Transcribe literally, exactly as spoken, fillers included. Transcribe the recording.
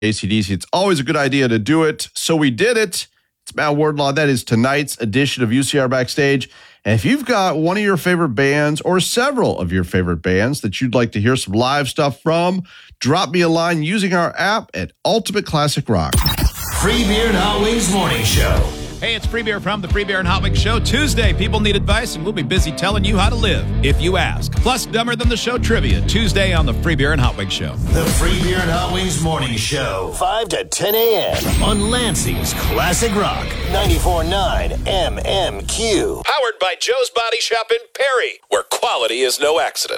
A C D C. It's always a good idea to do it, so we did it. It's Matt Wardlaw. That is tonight's edition of U C R Backstage. And if you've got one of your favorite bands or several of your favorite bands that you'd like to hear some live stuff from, drop me a line using our app at Ultimate Classic Rock. Free Beer and Hot Wings Morning Show. Hey, it's Free Beer from the Free Beer and Hot Wings Show. Tuesday, people need advice, and we'll be busy telling you how to live if you ask. Plus, Dumber Than the Show trivia, Tuesday on the Free Beer and Hot Wings Show. The Free Beer and Hot Wings Morning Show, five to ten a.m. on Lansing's Classic Rock, ninety-four point nine M M Q. Powered by Joe's Body Shop in Perry, where quality is no accident.